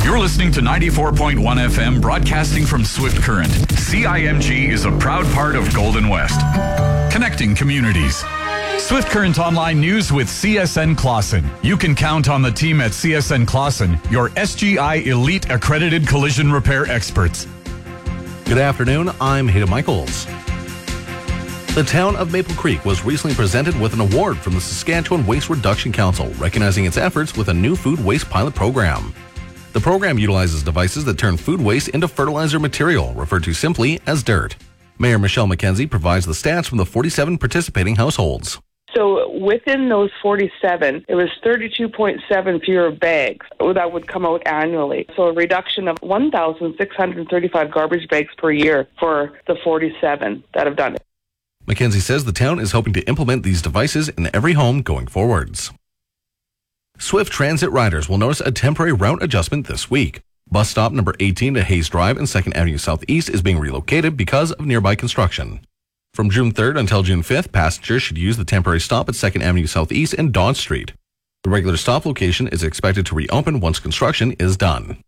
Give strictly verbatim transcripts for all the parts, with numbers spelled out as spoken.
You're listening to ninety-four point one F M, broadcasting from Swift Current. C I M G is a proud part of Golden West, connecting communities. Swift Current Online News with C S N Clausen. You can count on the team at C S N Clausen, your S G I Elite Accredited Collision Repair experts. Good afternoon, I'm Hayden Michaels. The town of Maple Creek was recently presented with an award from the Saskatchewan Waste Reduction Council, recognizing its efforts with a new food waste pilot program. The program utilizes devices that turn food waste into fertilizer material, referred to simply as dirt. Mayor Michelle McKenzie provides the stats from the forty-seven participating households. So within those forty-seven, it was thirty-two point seven fewer bags that would come out annually. So a reduction of one thousand six hundred thirty-five garbage bags per year for the forty-seven that have done it. McKenzie says the town is hoping to implement these devices in every home going forwards. Swift Transit riders will notice a temporary route adjustment this week. Bus stop number eighteen to Hayes Drive and second Avenue Southeast is being relocated because of nearby construction. From June third until June fifth, passengers should use the temporary stop at second Avenue Southeast and Dodge Street. The regular stop location is expected to reopen once construction is done.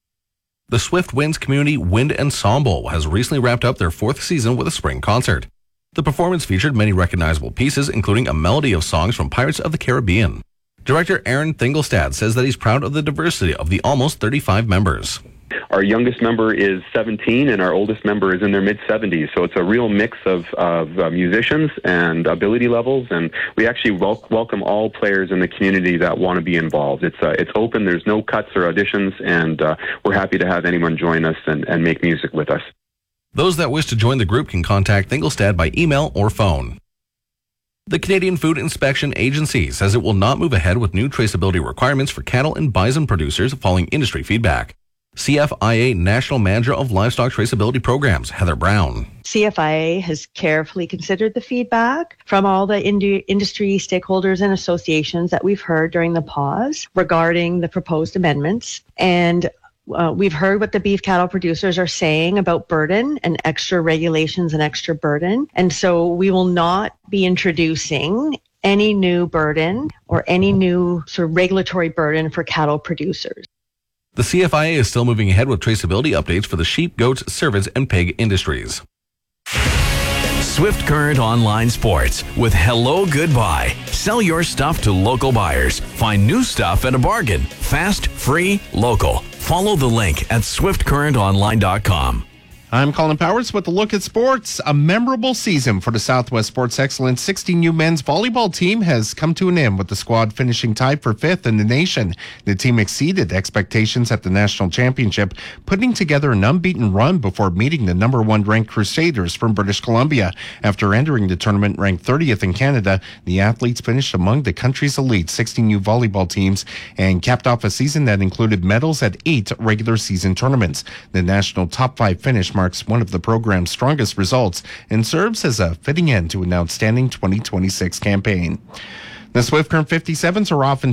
The Swift Winds Community Wind Ensemble has recently wrapped up their fourth season with a spring concert. The performance featured many recognizable pieces, including a melody of songs from Pirates of the Caribbean. Director Aaron Thingelstad says that he's proud of the diversity of the almost thirty-five members. Our youngest member is seventeen and our oldest member is in their mid-seventies. So it's a real mix of, of uh, musicians and ability levels. And we actually wel- welcome all players in the community that want to be involved. It's uh, it's open. There's no cuts or auditions. And uh, we're happy to have anyone join us and, and make music with us. Those that wish to join the group can contact Thingelstad by email or phone. The Canadian Food Inspection Agency says it will not move ahead with new traceability requirements for cattle and bison producers following industry feedback. C F I A National Manager of Livestock Traceability Programs, Heather Brown. C F I A has carefully considered the feedback from all the ind- industry stakeholders and associations that we've heard during the pause regarding the proposed amendments. And Uh, we've heard what the beef cattle producers are saying about burden and extra regulations and extra burden. And so we will not be introducing any new burden or any new sort of regulatory burden for cattle producers. The C F I A is still moving ahead with traceability updates for the sheep, goats, cervids, and pig industries. Swift Current Online Sports with Hello Goodbye. Sell your stuff to local buyers. Find new stuff at a bargain. Fast, free, local. Follow the link at swift current online dot com. I'm Colin Powers with a look at sports. A memorable season for the Southwest Sports Excellence sixteen U men's volleyball team has come to an end, with the squad finishing tied for fifth in the nation. The team exceeded expectations at the national championship, putting together an unbeaten run before meeting the number one ranked Crusaders from British Columbia. After entering the tournament ranked thirtieth in Canada, the athletes finished among the country's elite sixteen U volleyball teams and capped off a season that included medals at eight regular season tournaments. The national top five finish marks one of the program's strongest results and serves as a fitting end to an outstanding twenty twenty-six campaign. The Swift Current fifty-sevens are off in